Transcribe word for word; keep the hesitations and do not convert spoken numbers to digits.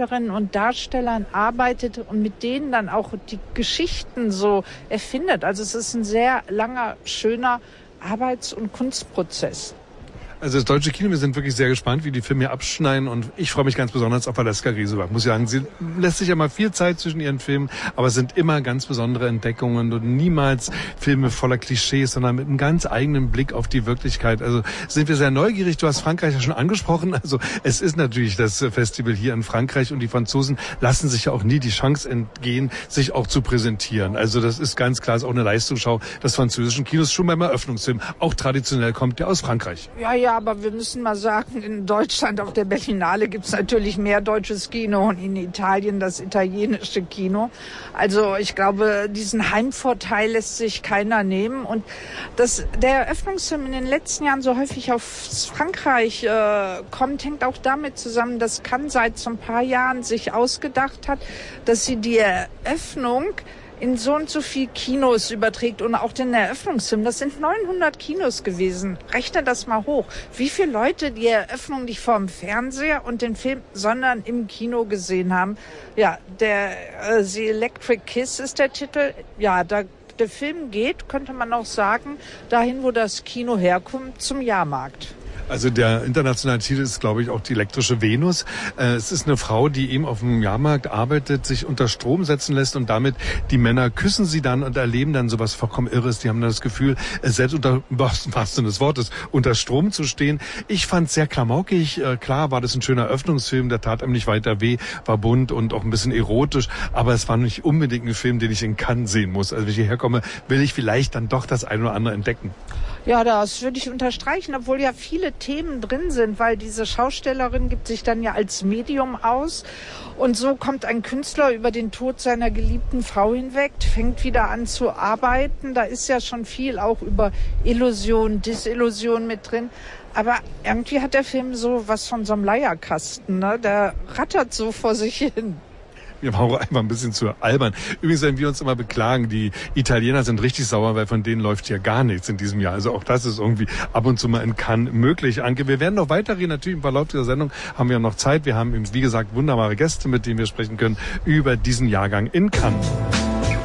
Darstellerinnen und Darstellern arbeitet und mit denen dann auch die Geschichten so erfindet. Also es ist ein sehr langer, schöner Arbeits- und Kunstprozess. Also das deutsche Kino, wir sind wirklich sehr gespannt, wie die Filme hier abschneiden und ich freue mich ganz besonders auf Valeska Grisebach. Muss ich sagen, sie lässt sich ja mal viel Zeit zwischen ihren Filmen, aber es sind immer ganz besondere Entdeckungen und niemals Filme voller Klischees, sondern mit einem ganz eigenen Blick auf die Wirklichkeit. Also sind wir sehr neugierig. Du hast Frankreich ja schon angesprochen. Also es ist natürlich das Festival hier in Frankreich und die Franzosen lassen sich ja auch nie die Chance entgehen, sich auch zu präsentieren. Also das ist ganz klar, ist auch eine Leistungsschau des französischen Kinos, schon beim Eröffnungsfilm. Auch traditionell kommt der aus Frankreich. Ja, ja. Aber wir müssen mal sagen, in Deutschland auf der Berlinale gibt es natürlich mehr deutsches Kino und in Italien das italienische Kino. Also ich glaube, diesen Heimvorteil lässt sich keiner nehmen. Und dass der Eröffnungsfilm in den letzten Jahren so häufig auf Frankreich äh, kommt, hängt auch damit zusammen, dass Cannes seit so ein paar Jahren sich ausgedacht hat, dass sie die Eröffnung in so und so viel Kinos überträgt und auch den Eröffnungsfilm. Das sind neunhundert Kinos gewesen. Rechne das mal hoch. Wie viele Leute die Eröffnung nicht vor dem Fernseher und den Film, sondern im Kino gesehen haben. Ja, der äh, The Electric Kiss ist der Titel. Ja, da der Film geht, könnte man auch sagen, dahin, wo das Kino herkommt, zum Jahrmarkt. Also der internationale Titel ist, glaube ich, auch die elektrische Venus. Äh, es ist eine Frau, die eben auf dem Jahrmarkt arbeitet, sich unter Strom setzen lässt und damit die Männer küssen sie dann und erleben dann sowas vollkommen Irres. Die haben dann das Gefühl, selbst unter, was Sinne des Wortes, unter Strom zu stehen. Ich fand es sehr klamaukig. Äh, klar war das ein schöner Eröffnungsfilm, der tat einem nicht weiter weh, war bunt und auch ein bisschen erotisch, aber es war nicht unbedingt ein Film, den ich in Cannes sehen muss. Also wenn ich hierher komme, will ich vielleicht dann doch das eine oder andere entdecken. Ja, das würde ich unterstreichen, obwohl ja viele Themen drin sind, weil diese Schaustellerin gibt sich dann ja als Medium aus und so kommt ein Künstler über den Tod seiner geliebten Frau hinweg, fängt wieder an zu arbeiten. Da ist ja schon viel auch über Illusion, Disillusion mit drin. Aber irgendwie hat der Film so was von so einem Leierkasten, ne? Der rattert so vor sich hin. Wir waren auch einfach ein bisschen zu albern. Übrigens, wenn wir uns immer beklagen, die Italiener sind richtig sauer, weil von denen läuft hier gar nichts in diesem Jahr. Also auch das ist irgendwie ab und zu mal in Cannes möglich. Anke, wir werden noch weiterreden. Natürlich im Verlauf dieser Sendung haben wir noch Zeit. Wir haben, wie gesagt, wunderbare Gäste, mit denen wir sprechen können über diesen Jahrgang in Cannes.